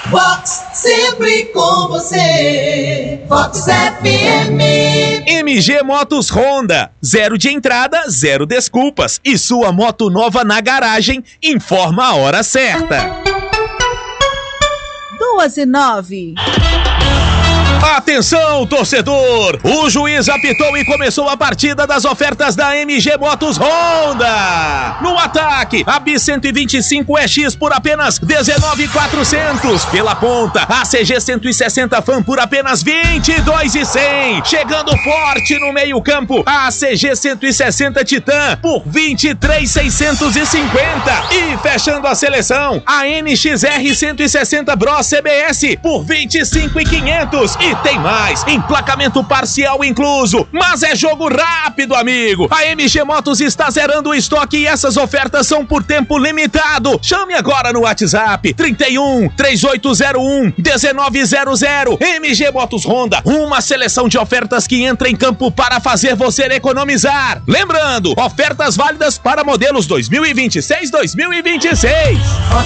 Vox, sempre com você. Vox FM. MG Motos Honda, 0 de entrada, 0 desculpas. E sua moto nova na garagem, informa a hora certa. 2:09. Atenção, torcedor! O juiz apitou e começou a partida das ofertas da MG Motos Honda. No ataque, a Bis 125 EX por apenas R$19.400. Pela ponta, a CG 160 Fan por apenas R$22.100. Chegando forte no meio campo, a CG 160 Titan por R$23.650. E fechando a seleção, a NXR 160 Bros CBS por R$25.500. E tem mais, emplacamento parcial incluso, mas é jogo rápido, amigo. A MG Motos está zerando o estoque e essas ofertas são por tempo limitado. Chame agora no WhatsApp 31 3801 1900. MG Motos Honda, uma seleção de ofertas que entra em campo para fazer você economizar. Lembrando, ofertas válidas para modelos 2026-2026.